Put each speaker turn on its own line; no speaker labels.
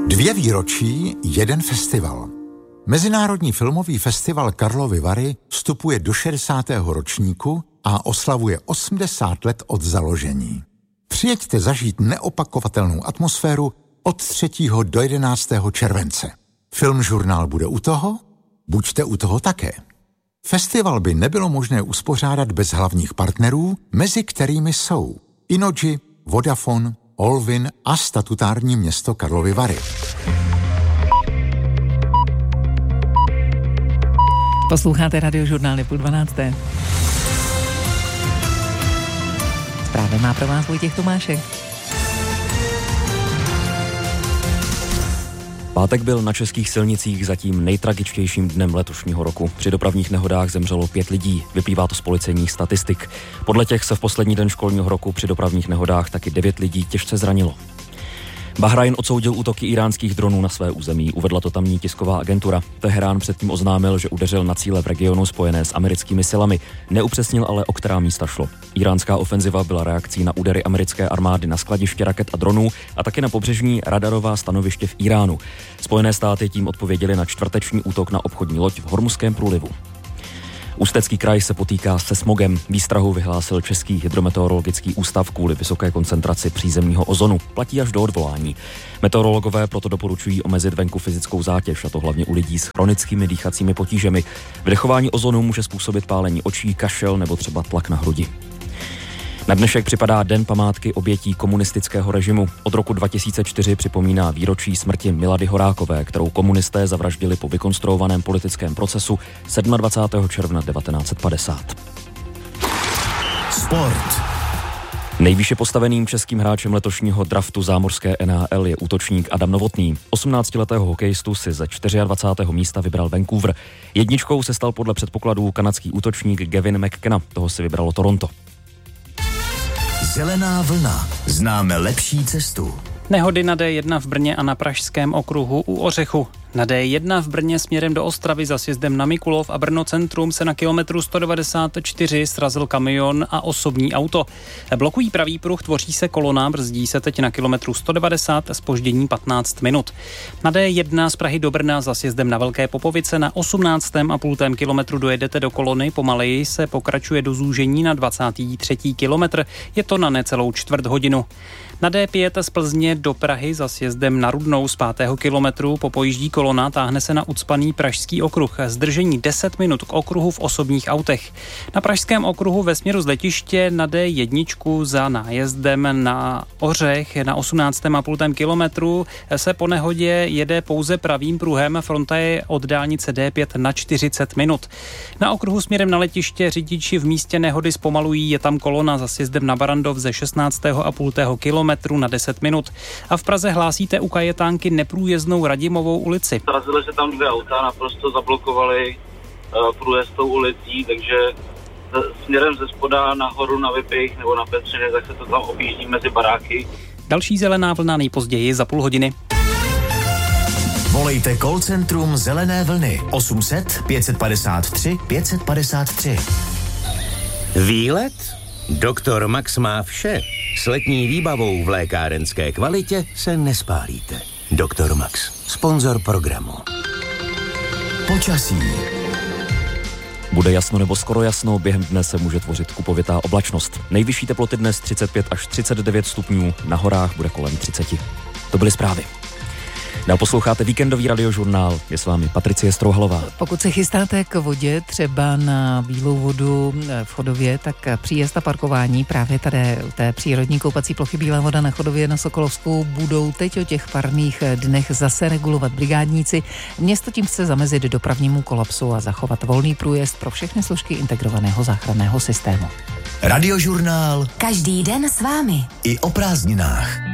2 výročí, 1 festival. Mezinárodní filmový festival Karlovy Vary vstupuje do 60. ročníku a oslavuje 80 let od založení. Přijeďte zažít neopakovatelnou atmosféru od 3. do 11. července. Filmžurnál bude u toho? Buďte u toho také. Festival by nebylo možné uspořádat bez hlavních partnerů, mezi kterými jsou Innogy, Vodafone, Olvin a statutární město Karlovy Vary.
Posloucháte Radiožurnál 11:30. Zprávy má pro vás Vojtěch Tomášek.
Pátek byl na českých silnicích zatím nejtragičtějším dnem letošního roku. Při dopravních nehodách zemřelo 5 lidí, vyplývá to z policejních statistik. Podle těch se v poslední den školního roku při dopravních nehodách taky 9 lidí těžce zranilo. Bahrajn odsoudil útoky íránských dronů na své území, uvedla to tamní tisková agentura. Teherán předtím oznámil, že udeřil na cíle v regionu spojené s americkými silami. Neupřesnil ale, o která místa šlo. Íránská ofenziva byla reakcí na údery americké armády na skladiště raket a dronů a taky na pobřežní radarová stanoviště v Iránu. Spojené státy tím odpověděly na čtvrteční útok na obchodní loď v Hormuzském průlivu. Ústecký kraj se potýká se smogem. Výstrahu vyhlásil Český hydrometeorologický ústav kvůli vysoké koncentraci přízemního ozonu. Platí až do odvolání. Meteorologové proto doporučují omezit venku fyzickou zátěž, a to hlavně u lidí s chronickými dýchacími potížemi. Vdechování ozonu může způsobit pálení očí, kašel nebo třeba tlak na hrudi. Na dnešek připadá Den památky obětí komunistického režimu. Od roku 2004 připomíná výročí smrti Milady Horákové, kterou komunisté zavraždili po vykonstruovaném politickém procesu 27. června 1950.
Sport.
Nejvýše postaveným českým hráčem letošního draftu zámořské NHL je útočník Adam Novotný. 18letého hokejistu si ze 24. místa vybral Vancouver. Jedničkou se stal podle předpokladů kanadský útočník Gavin McKenna, toho si vybralo Toronto.
Zelená vlna. Známe lepší cestu.
Nehody na D1 v Brně a na Pražském okruhu u Ořechu. Na D1 v Brně směrem do Ostravy za sjezdem na Mikulov a Brno centrum se na kilometru 194 srazil kamion a osobní auto. Blokují pravý pruh, tvoří se kolona, brzdí se teď na kilometru 190, zpoždění 15 minut. Na D1 z Prahy do Brna za sjezdem na Velké Popovice na 18,5 kilometru dojedete do kolony, pomaleji se pokračuje do zúžení na 23. kilometr, je to na necelou čtvrt hodinu. Na D5 z Plzně do Prahy za sjezdem na Rudnou z 5. kilometru popojíždí kolona, táhne se na ucpaný Pražský okruh. Zdržení 10 minut k okruhu v osobních autech. Na Pražském okruhu ve směru z letiště na D1 za nájezdem na Ořech na 18,5 kilometru se po nehodě jede pouze pravým pruhem. Fronta je od dálnice D5 na 40 minut. Na okruhu směrem na letiště řidiči v místě nehody zpomalují, je tam kolona za sjezdem na Barandov ze 16,5 kilometru na 10 minut. A v Praze hlásíte u Kajetánky neprůjezdnou Radimovou ulici.
Srazily se tam 2 auta, naprosto zablokovaly průjezd tou ulicí, takže směrem ze spoda nahoru na Vypich nebo na Petřiny, tak se to tam objíždí mezi baráky.
Další zelená vlna nejpozději za půl hodiny.
Volejte call centrum Zelené vlny 800 553 553.
Výlet? Doktor Max má vše. S letní výbavou v lékárenské kvalitě se nespálíte. Doktor Max, sponzor programu.
Počasí.
Bude jasno nebo skoro jasno, během dne se může tvořit kupovitá oblačnost. Nejvyšší teploty dnes 35 až 39 stupňů, na horách bude kolem 30. To byly zprávy. Dál posloucháte víkendový radiožurnál, je s vámi Patricie Strouhalová.
Pokud se chystáte k vodě, třeba na Bílou vodu v Chodově, tak příjezd a parkování právě tady u té přírodní koupací plochy Bílá voda na Chodově na Sokolovskou budou teď o těch parných dnech zase regulovat brigádníci. Město tím chce zamezit dopravnímu kolapsu a zachovat volný průjezd pro všechny složky integrovaného záchranného systému.
Radiožurnál.
Každý den s vámi.
I o prázdninách.